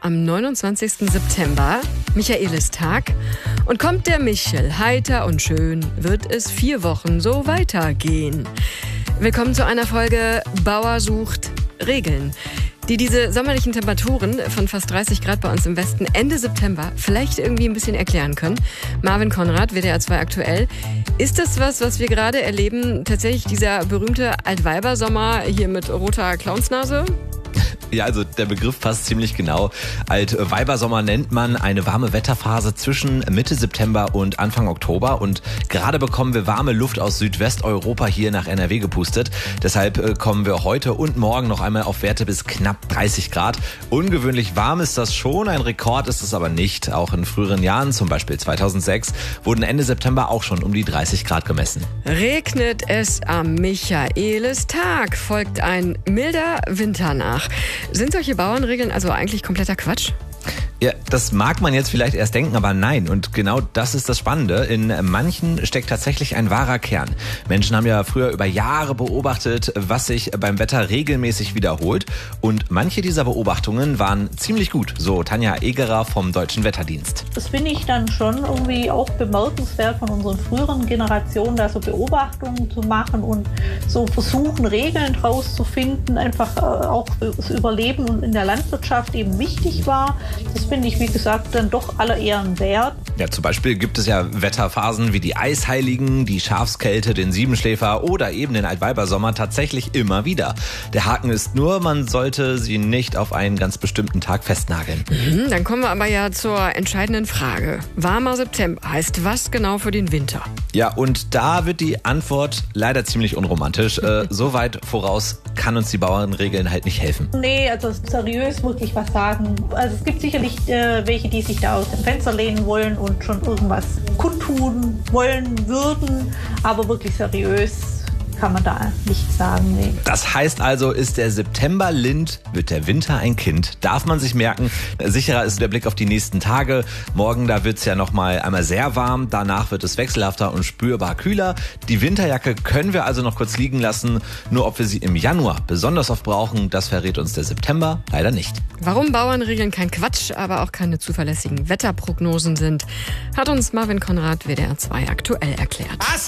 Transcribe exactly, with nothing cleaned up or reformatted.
am neunundzwanzigsten September, Michaelistag. Und kommt der Michel heiter und schön, wird es vier Wochen so weitergehen. Willkommen zu einer Folge Bauer sucht Regeln, die diese sommerlichen Temperaturen von fast dreißig Grad bei uns im Westen Ende September vielleicht irgendwie ein bisschen erklären können. Marvin Konrad, W D R zwei aktuell. Ist das was, was wir gerade erleben, tatsächlich dieser berühmte Altweibersommer hier mit roter Clownsnase? Ja, also der Begriff passt ziemlich genau. Altweibersommer nennt man eine warme Wetterphase zwischen Mitte September und Anfang Oktober. Und gerade bekommen wir warme Luft aus Südwesteuropa hier nach N R W gepustet. Deshalb kommen wir heute und morgen noch einmal auf Werte bis knapp dreißig Grad. Ungewöhnlich warm ist das schon, ein Rekord ist es aber nicht. Auch in früheren Jahren, zum Beispiel zweitausendsechs, wurden Ende September auch schon um die dreißig Grad gemessen. Regnet es am Michaelistag, folgt ein milder Winter nach. Sind solche Bauernregeln also eigentlich kompletter Quatsch? Ja, das mag man jetzt vielleicht erst denken, aber nein. Und genau das ist das Spannende. In manchen steckt tatsächlich ein wahrer Kern. Menschen haben ja früher über Jahre beobachtet, was sich beim Wetter regelmäßig wiederholt. Und manche dieser Beobachtungen waren ziemlich gut, so Tanja Egerer vom Deutschen Wetterdienst. Das finde ich dann schon irgendwie auch bemerkenswert von unseren früheren Generationen, da so Beobachtungen zu machen und so versuchen, Regeln draus zu finden, einfach äh, auch das Überleben in der Landwirtschaft eben wichtig war. Das finde ich, wie gesagt, dann doch aller Ehren wert. Ja, zum Beispiel gibt es ja Wetterphasen wie die Eisheiligen, die Schafskälte, den Siebenschläfer oder eben den Altweibersommer tatsächlich immer wieder. Der Haken ist nur, man sollte sie nicht auf einen ganz bestimmten Tag festnageln. Mhm, dann kommen wir aber ja zur entscheidenden Frage. Warmer September heißt was genau für den Winter? Ja, und da wird die Antwort leider ziemlich unromantisch. Äh, so weit voraus kann uns die Bauernregeln halt nicht helfen. Nee, also seriös wirklich was sagen. Also es gibt sicherlich äh, welche, die sich da aus dem Fenster lehnen wollen und schon irgendwas kundtun wollen würden, aber wirklich seriös kann man da nichts sagen. Nee. Das heißt also, ist der September Lind, wird der Winter ein Kind. Darf man sich merken. Sicherer ist der Blick auf die nächsten Tage. Morgen, da wird es ja noch mal einmal sehr warm. Danach wird es wechselhafter und spürbar kühler. Die Winterjacke können wir also noch kurz liegen lassen. Nur ob wir sie im Januar besonders oft brauchen, das verrät uns der September leider nicht. Warum Bauernregeln kein Quatsch, aber auch keine zuverlässigen Wetterprognosen sind, hat uns Marvin Konrad, W D R zwei aktuell erklärt.